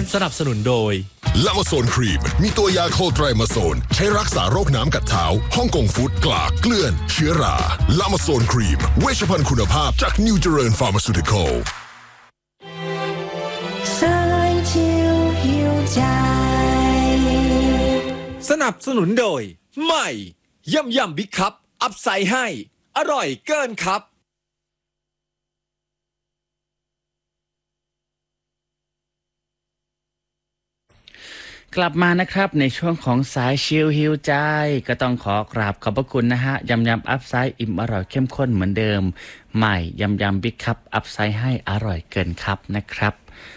สนับสนุนโดยลามาโซนครีมมีตัวยาโคไตรมาโซนใช้รักษาโรคน้ำกัดเท้าฮ่องกงฟู้ดกลากเกลื่อนเชื้อราลามาโซนครีมเวชภัณฑ์คุณภาพจากนิวเจริญฟาร์มาซูติคอลสนับสนุนโดยใหม่ยำบิ๊กคัพอัพไซด์ให้อร่อยเกินครับกลับมานะครับในช่วงของสายชิลฮิวใจก็ต้องขอกราบขอบพระคุณนะฮะยำอัพไซด์อิ่มอร่อยเข้มข้นเหมือนเดิมใหม่ยำบิ๊กคัพอัพไซด์ให้อร่อยเกินครับนะครับ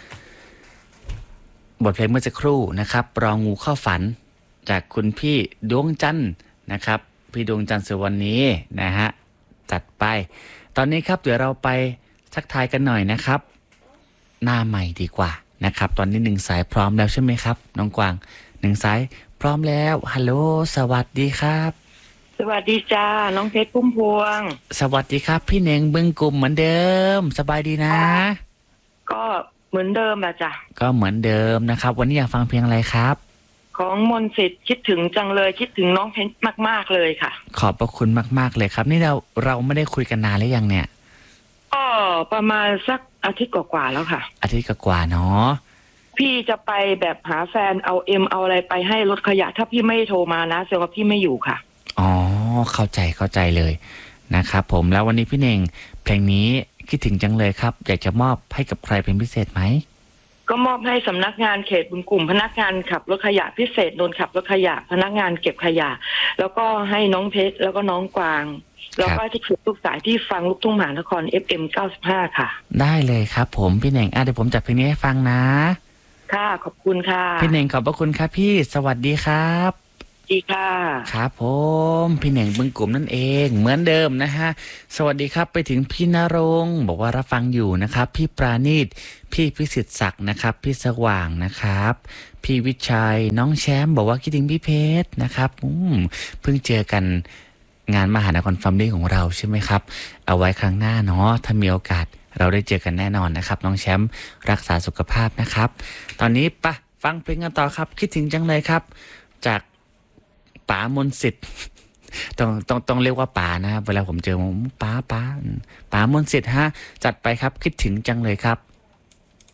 บทเพลงเมื่อสักครู่นะครับรองูเข้าฝันจากคุณพี่ดวงจันทร์นะครับพี่ดวงจันทร์สุวรรณนี้นะฮะจัดไปตอนนี้ครับเดี๋ยวเราไปทักทายกันหน่อยนะครับหน้าใหม่ดีกว่านะครับตอนนี้1สายพร้อมแล้วใช่ไหมครับน้องกวาง1สายพร้อมแล้วฮัลโหลสวัสดีครับสวัสดีจ้าน้องเพชรพุ่มพวงสวัสดีครับพี่เน่งบึงกลุ่มเหมือนเดิมสบายดีนะก็เหมือนเดิมแหละจ้ะก็เหมือนเดิมนะครับวันนี้อยากฟังเพลงอะไรครับของมนต์สิทธิ์คิดถึงจังเลยคิดถึงน้องเพชรมากๆเลยค่ะขอบพระคุณมากๆเลยครับนี่เราไม่ได้คุยกันนานหรือยังเนี่ยก็ประมาณสักอาทิตย์กว่าๆแล้วค่ะอาทิตย์กว่าเนาะพี่จะไปแบบหาแฟนเอาอะไรไปให้รถขยะถ้าพี่ไม่โทรมานะแสดงว่าพี่ไม่อยู่ค่ะอ๋อเข้าใจเลยนะครับผมแล้ววันนี้พี่เน่งเพลงนี้คิดถึงจังเลยครับอยากจะมอบให้กับใครเป็นพิเศษไหมก็มอบให้สำนักงานเขตบุญกลุ่มพนักงานขับรถขยะพิเศษโดนขับรถขยะพนักงานเก็บขยะแล้วก็ให้น้องเพชรแล้วก็น้องกวางแล้วก็ที่ทุกสายที่ฟังลูกทุ่งมหานคร FM 95ค่ะได้เลยครับผมพี่เน่งเดี๋ยวผมจัดเพลงนี้ให้ฟังนะค่ะขอบคุณค่ะพี่เน่งขอบพระคุณครับพี่สวัสดีครับดีค่ะครับผมพี่เน่งบึงกลุ่มนั่นเองเหมือนเดิมนะฮะสวัสดีครับไปถึงพี่ณรงค์บอกว่ารับฟังอยู่นะครับพี่ปราณีตพี่พิสิทธิ์ศักดิ์นะครับพี่สว่างนะครับพี่วิชัยน้องแชมป์บอกว่าคิดถึงพี่เพชรนะครับเพิ่งเจอกันงานมหานครฟัมลี่ของเราใช่ไหมครับเอาไว้ครั้งหน้าเนาะถ้ามีโอกาสเราได้เจอกันแน่นอนนะครับน้องแชมป์รักษาสุขภาพนะครับตอนนี้ปะฟังเพลงกันต่อครับคิดถึงจังเลยครับจากป๋ามนต์สิทธิ์ต้องเรียกว่าป๋านะเวลาผมเจอป๋ามนต์สิทธิ์ฮะจัดไปครับคิดถึงจังเลยครับ